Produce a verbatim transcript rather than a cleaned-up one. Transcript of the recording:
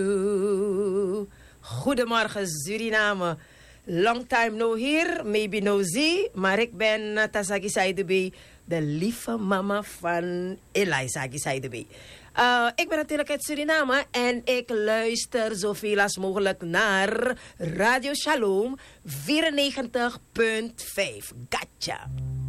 Goedemorgen Suriname. Long time no here, maybe no see. Maar ik ben Tasaki Saidebe, de lieve mama van Eliza Saidebe. Uh, ik ben natuurlijk uit Suriname en ik luister zoveel als mogelijk naar Radio Shalom vierennegentig punt vijf. Gotcha.